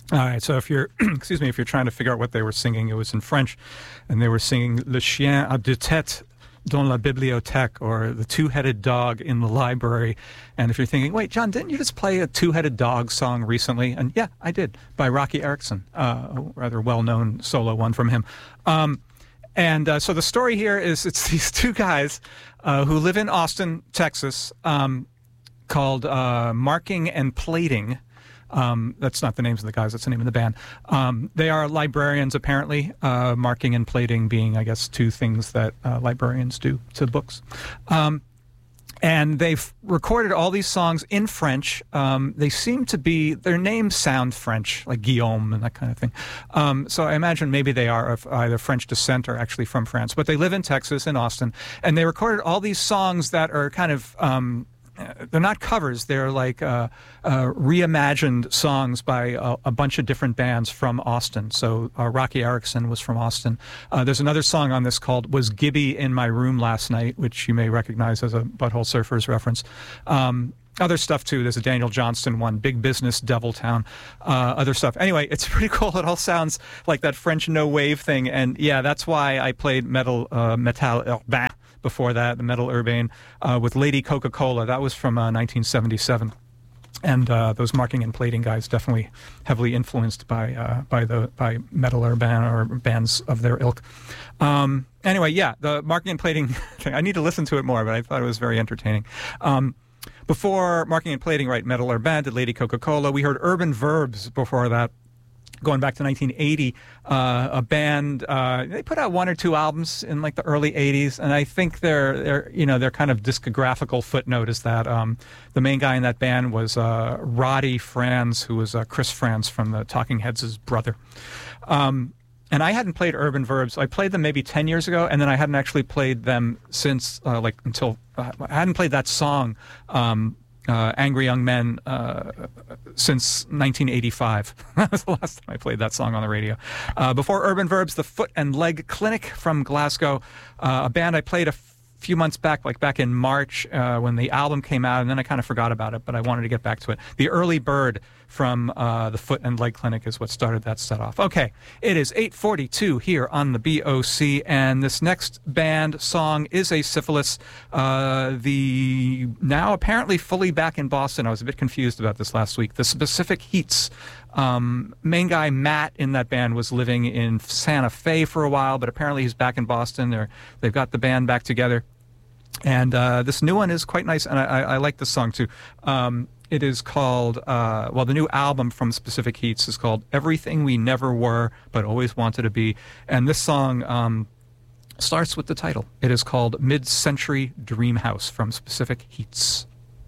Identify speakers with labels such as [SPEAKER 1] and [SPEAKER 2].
[SPEAKER 1] All right, so if you're, excuse me, if you're trying to figure out what they were singing, it was in French, and they were singing Le chien à deux têtes dans la bibliothèque, or the two-headed dog in the library. And if you're thinking, wait, John, didn't you just play a two-headed dog song recently? And yeah, I did, by Rocky Erickson, a rather well-known solo one from him. So the story here is it's these two guys who live in Austin, Texas, called Marking and Plating. That's not the names of the guys, that's the name of the band. They are librarians, apparently, marking and plating being, I guess, two things that librarians do to books. And they've recorded all these songs in French. They seem to be, their names sound French, like Guillaume and that kind of thing. So I imagine maybe they are of either French descent or actually from France. But they live in Texas, in Austin, and they recorded all these songs that are kind of... they're not covers. They're like reimagined songs by a bunch of different bands from Austin. So Rocky Erickson was from Austin. There's another song on this called Was Gibby in My Room Last Night, which you may recognize as a Butthole Surfers reference. Other stuff, too. There's a Daniel Johnston one, Big Business, Deviltown, other stuff. Anyway, it's pretty cool. It all sounds like that French no-wave thing. And, yeah, that's why I played Metal Urbain before that, the Metal Urbain, with Lady Coca-Cola. That was from 1977. And those marking and plating guys definitely heavily influenced by Metal Urbain or bands of their ilk. Anyway, yeah, the marking and plating thing, I need to listen to it more, but I thought it was very entertaining. Before marking and plating, right, Metal Urbain did Lady Coca-Cola. We heard Urban Verbs before that. Going back to 1980, a band, they put out one or two albums in like the early 80s, and I think their kind of discographical footnote is that the main guy in that band was Roddy Franz, who was Chris Franz from the Talking Heads' brother. And I hadn't played Urban Verbs. I played them maybe 10 years ago, and then I hadn't actually played them since, I hadn't played that song, Angry Young Men, since 1985. That was the last time I played that song on the radio. Before Urban Verbs, the Foot and Leg Clinic from Glasgow, a band I played a few months back, like back in March when the album came out, and then I kind of forgot about it, but I wanted to get back to it. The Early Bird from the Foot and Leg Clinic is what started that set off. Okay, it is 8:42 here on the BOC, and this next band song is Asyphilis. The now apparently fully back in Boston. I was a bit confused about this last week. The Specific Heats. Main guy Matt in that band was living in Santa Fe for a while, but apparently he's back in Boston. They've got the band back together. And this new one is quite nice, and I like this song too. It is called, the new album from Specific Heats is called Everything We Never Were But Always Wanted to Be. And this song starts with the title. It is called Mid-Century Dream House from Specific Heats.